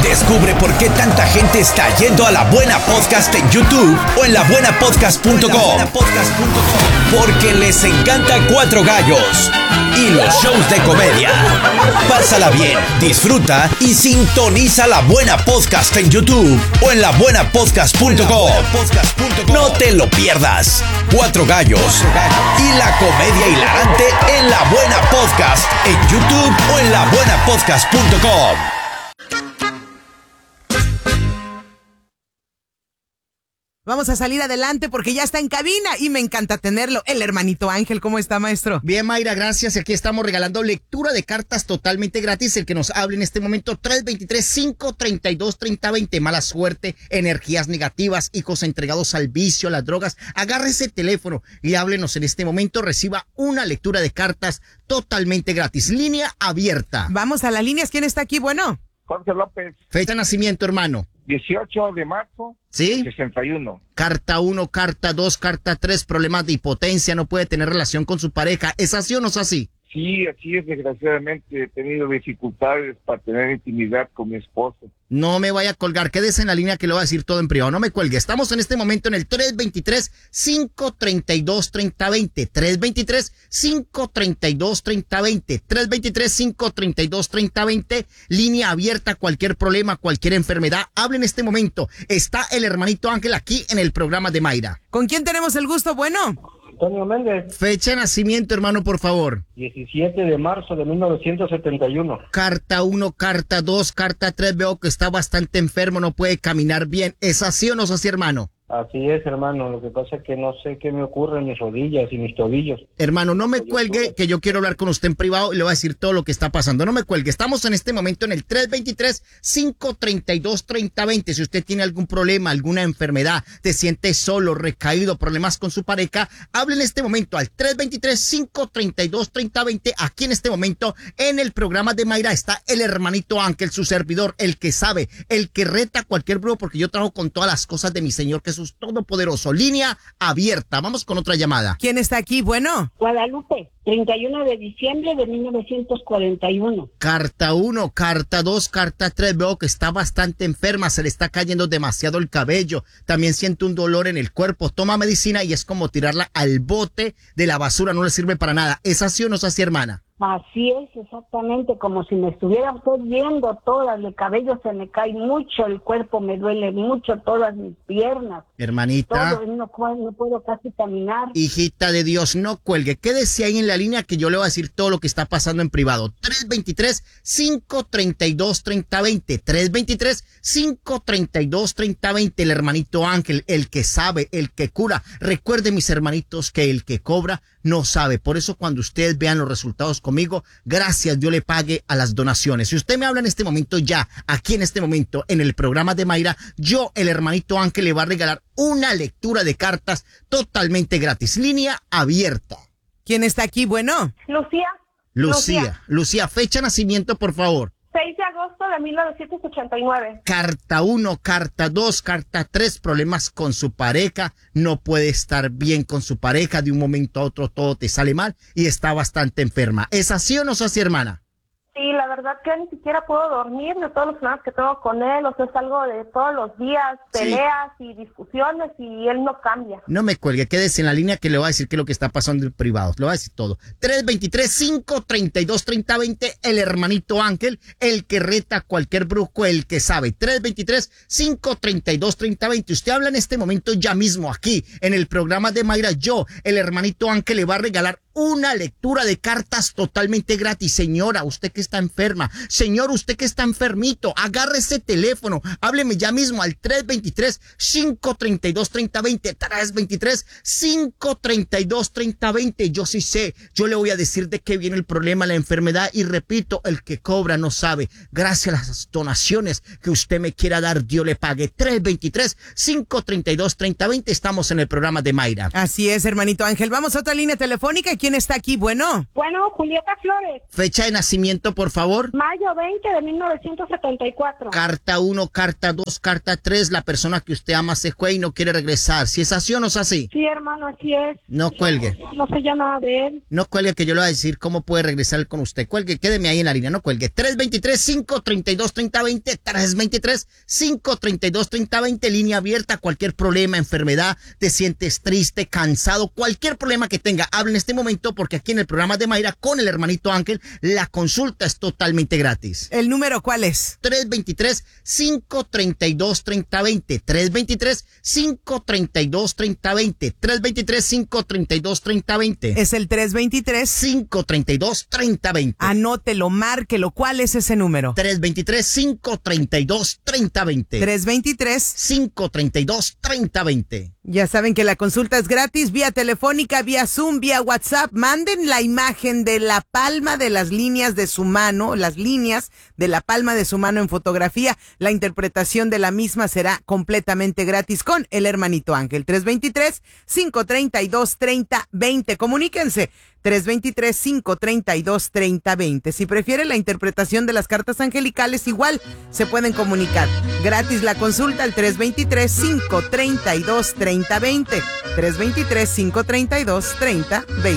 Descubre por qué tanta gente está yendo a La Buena Podcast en YouTube o en labuenapodcast.com. Porque les encanta Cuatro Gallos y los shows de comedia. Pásala bien, disfruta y sintoniza La Buena Podcast en YouTube o en labuenapodcast.com. No te lo pierdas. Cuatro Gallos y la comedia hilarante en La Buena Podcast en YouTube o en labuenapodcast.com. Vamos a salir adelante porque ya está en cabina y me encanta tenerlo. El hermanito Ángel, ¿cómo está, maestro? Bien, Mayra, gracias. Aquí estamos regalando lectura de cartas totalmente gratis. El que nos hable en este momento, 323-532-3020. Mala suerte, energías negativas, hijos entregados al vicio, a las drogas. Agarre ese teléfono y háblenos en este momento. Reciba una lectura de cartas totalmente gratis. Línea abierta. Vamos a las líneas. ¿Quién está aquí? Bueno. Jorge López. Fecha de nacimiento, hermano. 18 de marzo. ¿Sí? 61. Carta 1, carta 2, carta 3, problemas de impotencia, no puede tener relación con su pareja. ¿Es así o no es así? Sí, así es. Desgraciadamente he tenido dificultades para tener intimidad con mi esposo. No me vaya a colgar, quédese en la línea que le voy a decir todo en privado, no me cuelgue. Estamos en este momento en el 323-532-3020, 323-532-3020, 323-532-3020, línea abierta, cualquier problema, cualquier enfermedad, hable en este momento. Está el hermanito Ángel aquí en el programa de Mayra. ¿Con quién tenemos el gusto? Bueno. Antonio Méndez. Fecha de nacimiento, hermano, por favor. 17 de marzo de 1971. Carta 1, carta 2, carta 3, veo que está bastante enfermo, no puede caminar bien. ¿Es así o no es así, hermano? Así es, hermano. Lo que pasa es que no sé qué me ocurre en mis rodillas y mis tobillos. Hermano, no me cuelgue, que yo quiero hablar con usted en privado y le voy a decir todo lo que está pasando. No me cuelgue. Estamos en este momento en el 323-532-3020. Si usted tiene algún problema, alguna enfermedad, te siente solo, recaído, problemas con su pareja, hable en este momento al 323-532-3020. Aquí en este momento, en el programa de Mayra, está el hermanito Ángel, su servidor, el que sabe, el que reta a cualquier brujo, porque yo trabajo con todas las cosas de mi Señor Jesús Todopoderoso. Línea abierta. Vamos con otra llamada. ¿Quién está aquí? Bueno. Guadalupe, 31 de diciembre de 1941. Carta 1, carta 2, carta 3. Veo que está bastante enferma, se le está cayendo demasiado el cabello. También siente un dolor en el cuerpo. Toma medicina y es como tirarla al bote de la basura, no le sirve para nada. ¿Es así o no es así, hermana? Así es, exactamente, como si me estuviera usted viendo todas, el cabello se me cae mucho, el cuerpo me duele mucho, todas mis piernas. Hermanita. Todo, no puedo casi caminar. Hijita de Dios, no cuelgue, quédese ahí en la línea que yo le voy a decir todo lo que está pasando en privado. 323-532-3020, 323-532-3020, el hermanito Ángel, el que sabe, el que cura. Recuerde, mis hermanitos, que el que cobra no sabe. Por eso cuando ustedes vean los resultados conmigo, gracias, Dios le pague a las donaciones. Si usted me habla en este momento ya, aquí en este momento, en el programa de Mayra, yo, el hermanito Ángel, le va a regalar una lectura de cartas totalmente gratis. Línea abierta. ¿Quién está aquí? Bueno. Lucía, fecha de nacimiento, por favor. 6 de agosto de 1989. Carta 1, carta 2, carta 3, problemas con su pareja, no puede estar bien con su pareja, de un momento a otro todo te sale mal y está bastante enferma. ¿Es así o no es así, hermana? Sí, la verdad que ni siquiera puedo dormir de todos los problemas que tengo con él, o sea, es algo de todos los días, peleas y discusiones y él no cambia. No me cuelgue, quédese en la línea que le voy a decir qué es lo que está pasando en privado, le voy a decir todo. 323-532-3020, el hermanito Ángel, el que reta a cualquier brujo, el que sabe. 323-532-3020, usted habla en este momento ya mismo aquí, en el programa de Mayra, yo, el hermanito Ángel, le va a regalar una lectura de cartas totalmente gratis. Señora, usted que está enferma, señor, usted que está enfermito, agarre ese teléfono, hábleme ya mismo al 323-532-3020, 323-532-3020, yo sí sé, yo le voy a decir de qué viene el problema, la enfermedad, y repito, el que cobra no sabe. Gracias a las donaciones que usted me quiera dar, Dios le pague. 323-532-3020, estamos en el programa de Mayra. Así es, hermanito Ángel, vamos a otra línea telefónica. ¿quién está aquí? Bueno, Julieta Flores. Fecha de nacimiento, por favor. Mayo 20 de 1974. Carta 1, carta 2, carta 3. La persona que usted ama se fue y no quiere regresar. ¿Si es así o no es así? Sí, hermano, así es. No cuelgue. No sé ya nada de él. No cuelgue, que yo le voy a decir cómo puede regresar con usted. Cuelgue, quédeme ahí en la línea, no cuelgue. 323-532-3020, 323-532-3020, línea abierta. Cualquier problema, enfermedad, te sientes triste, cansado, cualquier problema que tenga, hable en este momento, porque aquí en el programa de Mayra con el hermanito Ángel, la consulta es totalmente gratis. ¿el número cuál es? 323-532-3020, 323-532-3020, 323-532-3020. Es el 323. 532-3020. Anótelo, márquelo. ¿Cuál es ese número? 323-532-3020. 323. 532-3020. Ya saben que la consulta es gratis, vía telefónica, vía Zoom, vía WhatsApp. Manden la imagen de la palma de las líneas de su mano, las líneas de la palma de su mano en fotografía. La interpretación de la misma será completamente gratis con el hermanito Ángel. 323-532-3020. Comuníquense. 323-532-3020. Si prefiere la interpretación de las cartas angelicales, igual se pueden comunicar. Gratis la consulta al 323-532-3020. 323-532-3020.